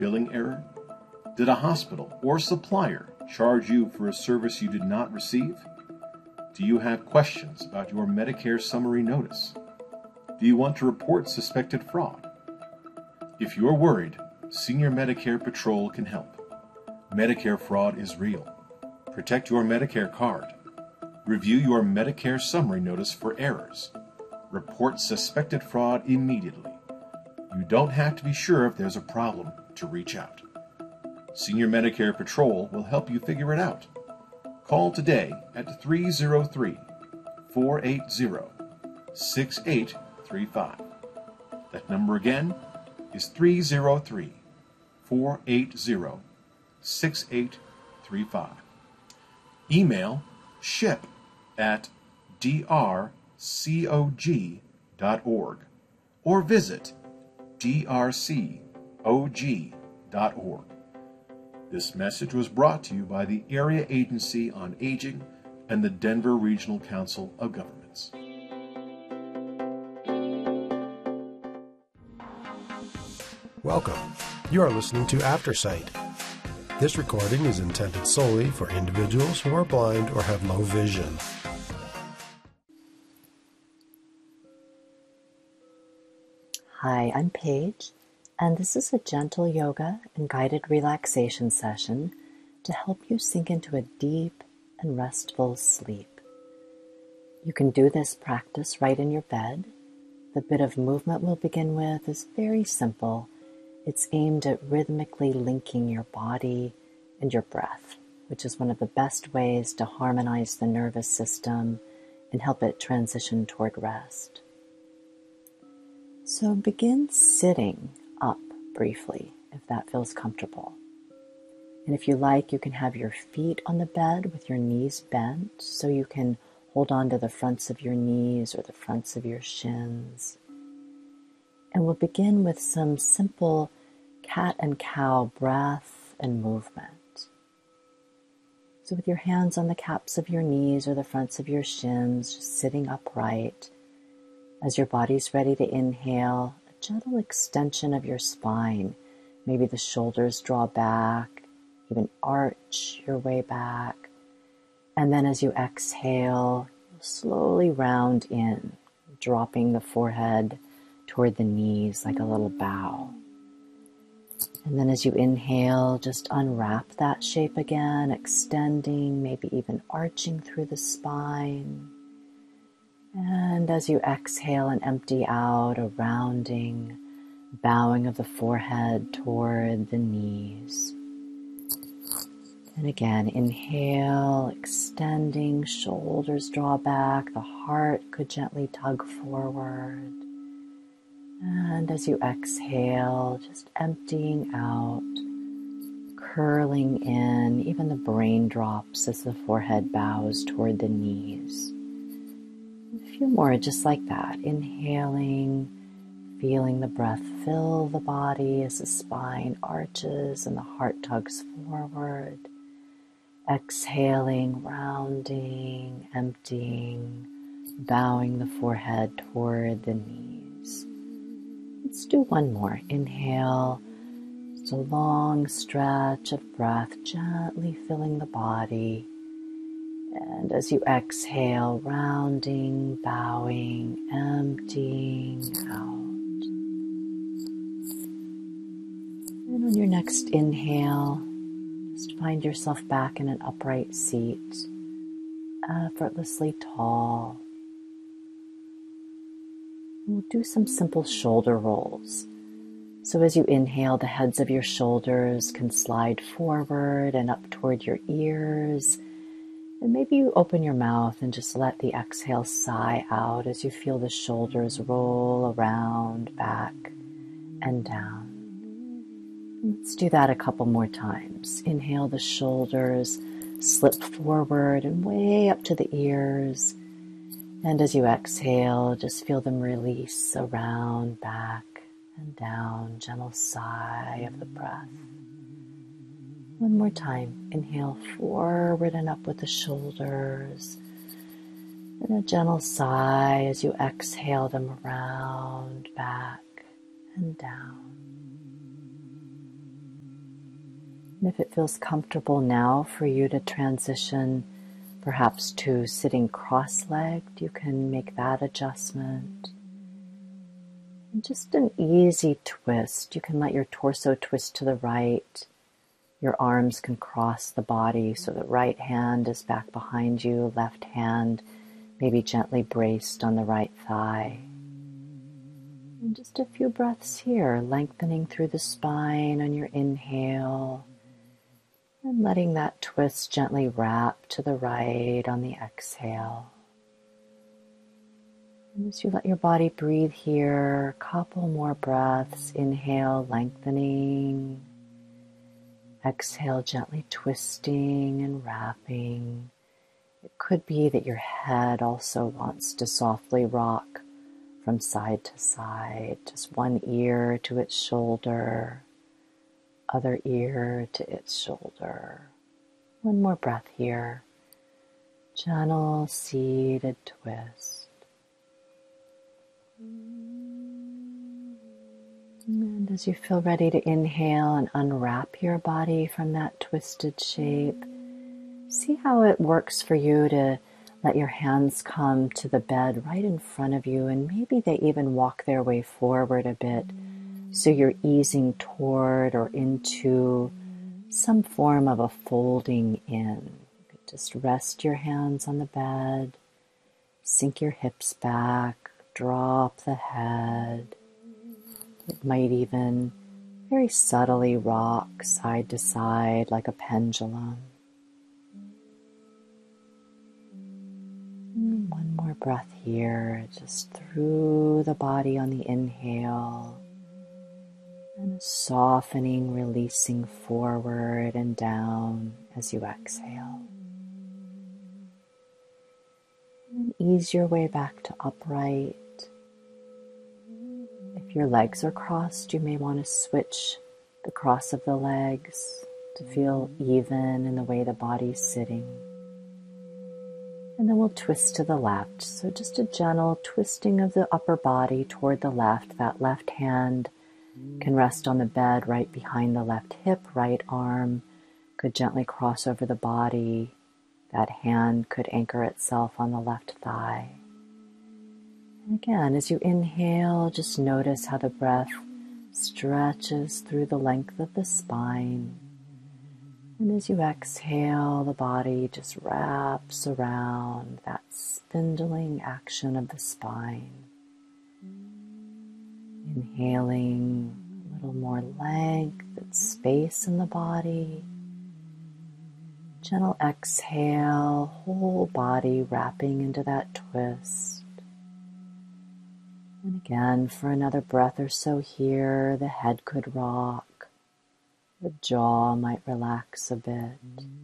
Billing error? Did a hospital or supplier charge you for a service you did not receive? Do you have questions about your Medicare summary notice? Do you want to report suspected fraud? If you're worried, Senior Medicare Patrol can help. Medicare fraud is real. Protect your Medicare card. Review your Medicare summary notice for errors. Report suspected fraud immediately. You don't have to be sure if there's a problem to reach out. Senior Medicare Patrol will help you figure it out. Call today at 303-480-6835. That number again is 303-480-6835. Email ship@drcog.org or visit drcog.org. This message was brought to you by the Area Agency on Aging and the Denver Regional Council of Governments. Welcome. You are listening to Aftersight. This recording is intended solely for individuals who are blind or have low vision. Hi, I'm Paige, and this is a gentle yoga and guided relaxation session to help you sink into a deep and restful sleep. You can do this practice right in your bed. The bit of movement we'll begin with is very simple. It's aimed at rhythmically linking your body and your breath, which is one of the best ways to harmonize the nervous system and help it transition toward rest. So begin sitting up briefly, if that feels comfortable. And if you like, you can have your feet on the bed with your knees bent, so you can hold on to the fronts of your knees or the fronts of your shins. And we'll begin with some simple cat and cow breath and movement. So with your hands on the caps of your knees or the fronts of your shins, just sitting upright. As your body's ready to inhale, a gentle extension of your spine. Maybe the shoulders draw back, even arch your way back. And then as you exhale, slowly round in, dropping the forehead toward the knees like a little bow. And then as you inhale, just unwrap that shape again, extending, maybe even arching through the spine. And as you exhale and empty out, a rounding, bowing of the forehead toward the knees. And again, inhale, extending, shoulders draw back, the heart could gently tug forward. And as you exhale, just emptying out, curling in, even the brain drops as the forehead bows toward the knees. A few more just like that, inhaling, feeling the breath fill the body as the spine arches and the heart tugs forward. Exhaling, rounding, emptying, bowing the forehead toward the knees. Let's do one more. Inhale, just a long stretch of breath, gently filling the body. And as you exhale, rounding, bowing, emptying out. And on your next inhale, just find yourself back in an upright seat, effortlessly tall. We'll do some simple shoulder rolls. So as you inhale, the heads of your shoulders can slide forward and up toward your ears. And maybe you open your mouth and just let the exhale sigh out as you feel the shoulders roll around, back, and down. Let's do that a couple more times. Inhale, the shoulders slip forward and way up to the ears. And as you exhale, just feel them release around, back, and down. Gentle sigh of the breath. One more time. Inhale forward and up with the shoulders. And a gentle sigh as you exhale them around, back, and down. And if it feels comfortable now for you to transition perhaps to sitting cross-legged, you can make that adjustment. And just an easy twist. You can let your torso twist to the right. Your arms can cross the body so the right hand is back behind you, left hand maybe gently braced on the right thigh. And just a few breaths here, lengthening through the spine on your inhale and letting that twist gently wrap to the right on the exhale. And as you let your body breathe here, a couple more breaths. Inhale, lengthening. Exhale, gently twisting and wrapping. It could be that your head also wants to softly rock from side to side, just one ear to its shoulder, other ear to its shoulder. One more breath here. Gentle, seated twist. And as you feel ready to inhale and unwrap your body from that twisted shape, see how it works for you to let your hands come to the bed right in front of you, and maybe they even walk their way forward a bit, so you're easing toward or into some form of a folding in. You could just rest your hands on the bed, sink your hips back, drop the head. It might even very subtly rock side to side like a pendulum. One more breath here, just through the body on the inhale, and a softening, releasing forward and down as you exhale. And ease your way back to upright. If your legs are crossed, you may want to switch the cross of the legs to feel even in the way the body's sitting. And then we'll twist to the left. So just a gentle twisting of the upper body toward the left. That left hand can rest on the bed right behind the left hip. Right arm could gently cross over the body. That hand could anchor itself on the left thigh. And again, as you inhale, just notice how the breath stretches through the length of the spine. And as you exhale, the body just wraps around that spindling action of the spine. Inhaling a little more length and space in the body. Gentle exhale, whole body wrapping into that twist. And again, for another breath or so here, the head could rock. The jaw might relax a bit.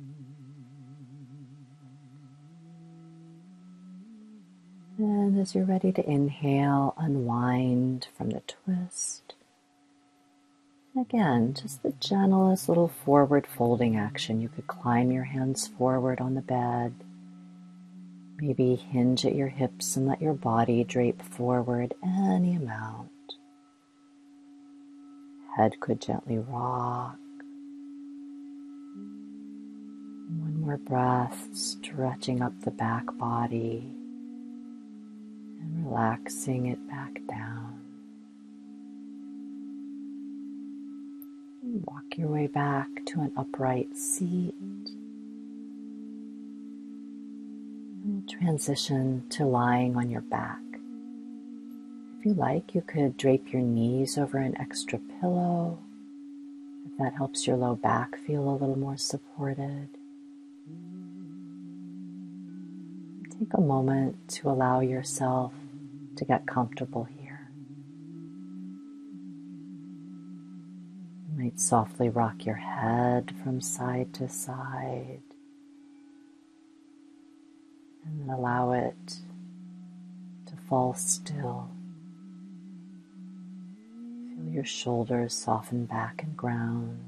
And as you're ready to inhale, unwind from the twist. And again, just the gentlest little forward folding action. You could climb your hands forward on the bed. Maybe hinge at your hips and let your body drape forward any amount. Head could gently rock. One more breath, stretching up the back body and relaxing it back down. Walk your way back to an upright seat. And we'll transition to lying on your back. If you like, you could drape your knees over an extra pillow, if that helps your low back feel a little more supported. Take a moment to allow yourself to get comfortable here. You might softly rock your head from side to side and allow it to fall still. Feel your shoulders soften back and ground.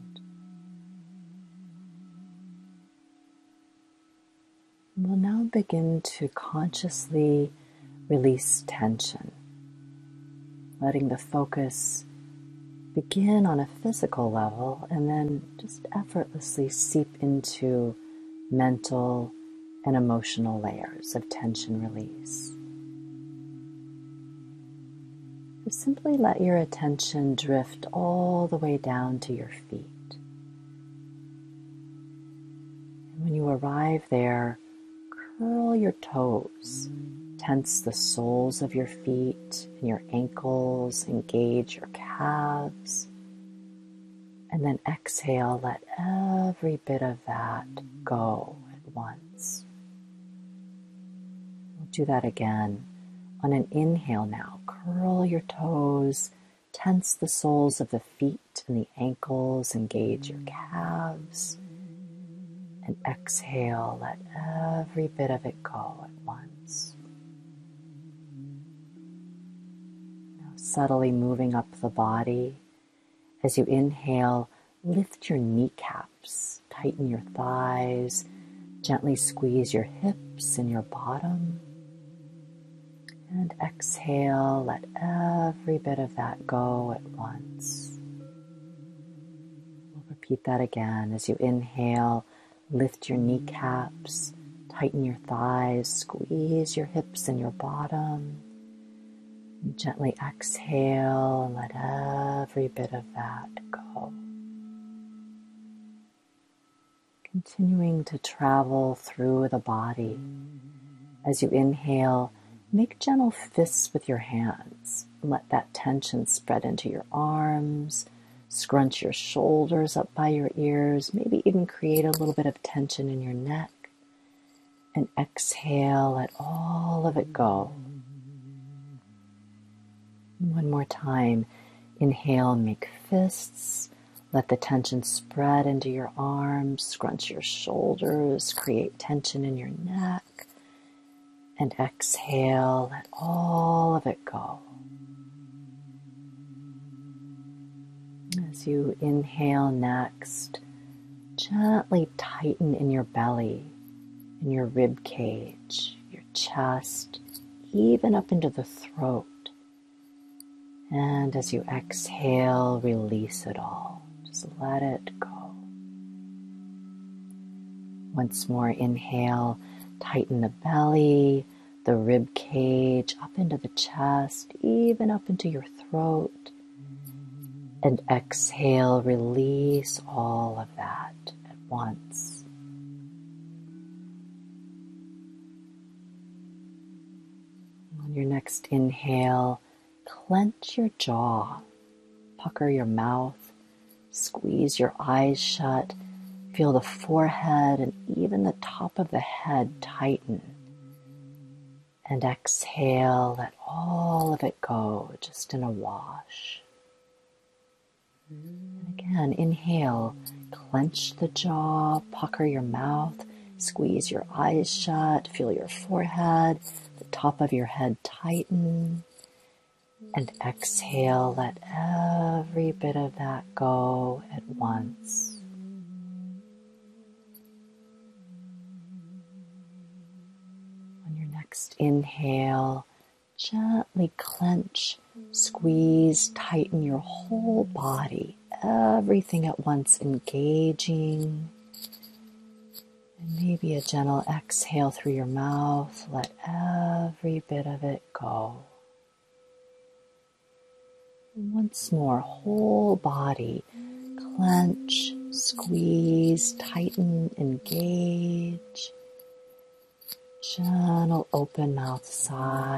We'll now begin to consciously release tension, letting the focus Begin on a physical level and then just effortlessly seep into mental and emotional layers of tension release. Just simply let your attention drift all the way down to your feet. And when you arrive there, curl your toes, tense the soles of your feet and your ankles, engage your calves, and then exhale, let every bit of that go at once. We'll do that again. On an inhale now, curl your toes, tense the soles of the feet and the ankles, engage your calves, and exhale, let every bit of it go at once. Now subtly moving up the body. As you inhale, lift your kneecaps, tighten your thighs, gently squeeze your hips and your bottom. And exhale, let every bit of that go at once. We'll repeat that again. As you inhale, lift your kneecaps, tighten your thighs, squeeze your hips and your bottom. And gently exhale and let every bit of that go. Continuing to travel through the body. As you inhale, make gentle fists with your hands. Let that tension spread into your arms. Scrunch your shoulders up by your ears. Maybe even create a little bit of tension in your neck. And exhale, let all of it go. One more time. Inhale, make fists. Let the tension spread into your arms. Scrunch your shoulders. Create tension in your neck. And exhale, let all of it go. As you inhale next, gently tighten in your belly, in your rib cage, your chest, even up into the throat. And as you exhale, release it all. Just let it go. Once more, inhale. Tighten the belly, the rib cage, up into the chest, even up into your throat. And exhale, release all of that at once. On your next inhale, clench your jaw, pucker your mouth, squeeze your eyes shut. Feel the forehead and even the top of the head tighten. And exhale, let all of it go, just in a wash. And again, inhale, clench the jaw, pucker your mouth, squeeze your eyes shut, feel your forehead, the top of your head tighten. And exhale, let every bit of that go at once. Next inhale, gently clench, squeeze, tighten your whole body, everything at once engaging. And maybe a gentle exhale through your mouth, let every bit of it go. And once more, whole body, clench, squeeze, tighten, engage. Gentle open mouth sigh.